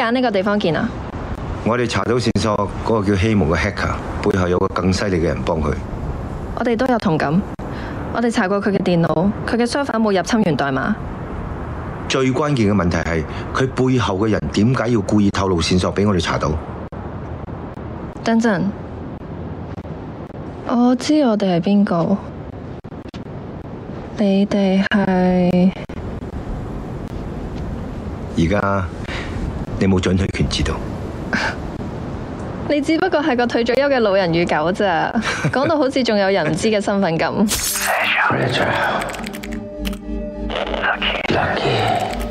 揀呢個地方見啊？ 我哋查到線索，嗰個叫希蒙嘅 hacker 背後有個更犀利嘅人幫佢。 我哋都有同感。我哋查過佢嘅電腦，佢嘅相反冇入侵源代碼。 最關鍵嘅問題係佢背後嘅人點解要故意透露線索俾我哋查到？ 等陣，我知我哋係邊個。你哋係？ 而家你冇准許權知道。 你只不過係個退咗休嘅老人與狗咋，講到好似仲有人唔知嘅身份咁。 Lucky.